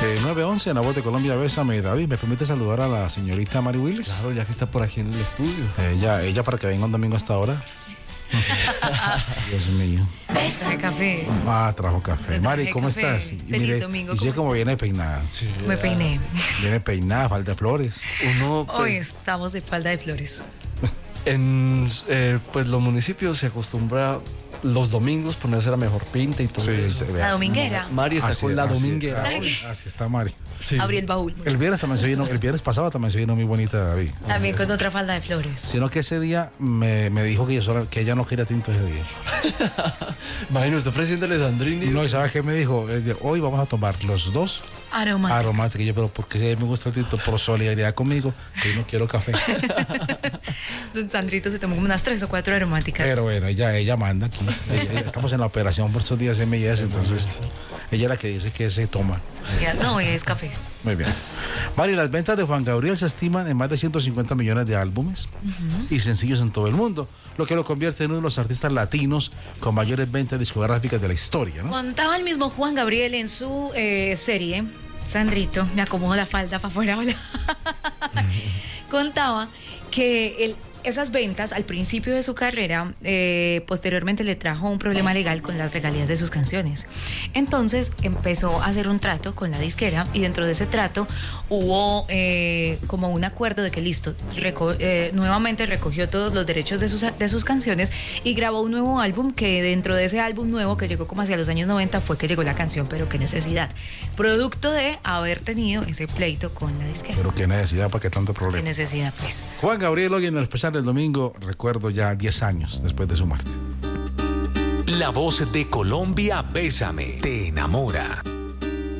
9:11 en La Voz de Colombia, Bésame. David, ¿me permite saludar a la señorita Mari Willis? Claro, ya que está por aquí en el estudio. Ella para que venga un domingo hasta ahora. Dios mío. Traje café. Trajo café. Mari, ¿cómo café. estás? Feliz domingo. Y sé cómo viene peinada. Sí, Me peiné. Viene peinada, falta de flores. Uno, pues, Hoy estamos de falda de flores. en pues los municipios se acostumbra los domingos ponerse la mejor pinta y todo eso. La dominguera. Mari está con la dominguera. Así está Mari. Sí. Abrí el baúl. El viernes pasado también se vino muy bonita, David. También con otra falda de flores. Sino que ese día me dijo que ella no quería tinto ese día. Imagínate, usted ofreciéndole Sandrini. No, ¿y sabes qué me dijo? Hoy vamos a tomar los dos aromáticos. Y yo, pero ¿por qué me gusta el tinto? Por solidaridad conmigo, que yo no quiero café. Don Sandrito se tomó como unas 3 o 4 aromáticas. Pero bueno, ella manda aquí. Estamos en la operación por estos días M&S, entonces ella es la que dice que se toma. No, es café. Muy bien. Mari, las ventas de Juan Gabriel se estiman en más de 150 millones de álbumes y sencillos en todo el mundo, lo que lo convierte en uno de los artistas latinos con mayores ventas discográficas de la historia, ¿no? Contaba el mismo Juan Gabriel en su serie, Sandrito, me acomodo la falda para afuera, hola. Contaba que esas ventas al principio de su carrera, posteriormente le trajo un problema legal con las regalías de sus canciones. Entonces empezó a hacer un trato con la disquera y dentro de ese trato hubo como un acuerdo de que listo, nuevamente recogió todos los derechos de sus canciones y grabó un nuevo álbum, que dentro de ese álbum nuevo que llegó como hacia los años 90 fue que llegó la canción Pero qué necesidad, producto de haber tenido ese pleito con la disquera. Pero qué necesidad, ¿para qué tanto problema? Qué necesidad, pues. Juan Gabriel hoy en el especial del domingo, recuerdo ya 10 años después de su muerte. La Voz de Colombia, Bésame, te enamora.